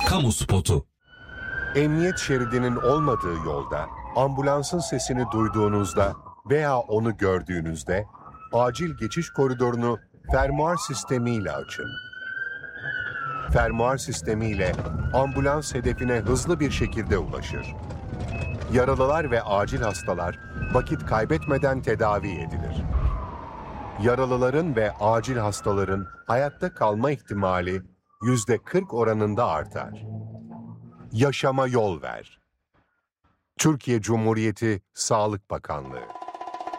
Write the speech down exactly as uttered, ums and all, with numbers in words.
Kamu spotu. Emniyet şeridinin olmadığı yolda, ambulansın sesini duyduğunuzda veya onu gördüğünüzde, acil geçiş koridorunu fermuar sistemiyle açın. Fermuar sistemiyle ambulans hedefine hızlı bir şekilde ulaşır. Yaralılar ve acil hastalar vakit kaybetmeden tedavi edilir. Yaralıların ve acil hastaların hayatta kalma ihtimali yüzde kırk oranında artar. Yaşama yol ver. Türkiye Cumhuriyeti Sağlık Bakanlığı.